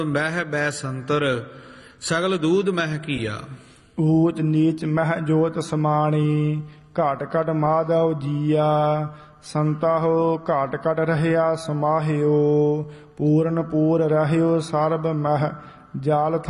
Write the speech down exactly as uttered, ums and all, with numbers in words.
ਮਹਿ ਬੈ ਸੰਤਰ ਸਗਲ ਦੂਧ ਮਹਿ ਕੀਆ। ਊਚ ਨੀਚ ਮਹਿ ਜੋਤ ਸਮਾਣੀ ਘਾਟ ਘਟ ਮਾਧਵ ਜੀਆ। ਸੰਤਾਹੋ ਘਾਟ ਘਟ ਰਹਿਆ ਸਮਾਹਿਓ ਪੂਰਨ ਪੂਰ ਰਹਿਓ ਸਰਬ ਮਹਿ ਜਾਲ